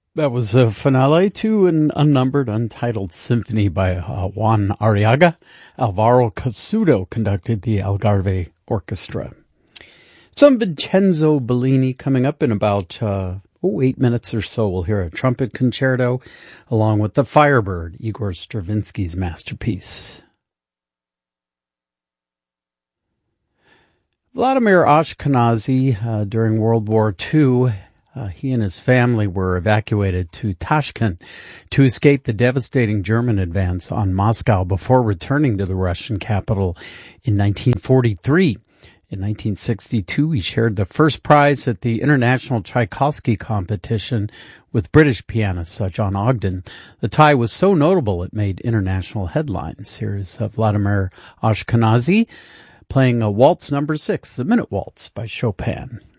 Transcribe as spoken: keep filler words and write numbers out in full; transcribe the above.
That was a finale to an unnumbered, untitled symphony by uh, Juan Arriaga. Alvaro Casudo conducted the Algarve Orchestra. Some Vincenzo Bellini coming up in about uh, oh, eight minutes or so. We'll hear a trumpet concerto along with the Firebird, Igor Stravinsky's masterpiece. Vladimir Ashkenazy, uh, during World War Two, Uh, he and his family were evacuated to Tashkent to escape the devastating German advance on Moscow before returning to the Russian capital in nineteen forty-three. In nineteen sixty-two, he shared the first prize at the International Tchaikovsky competition with British pianist uh, John Ogden. The tie was so notable it made international headlines. Here's uh, Vladimir Ashkenazy playing a waltz number six, the Minute Waltz by Chopin.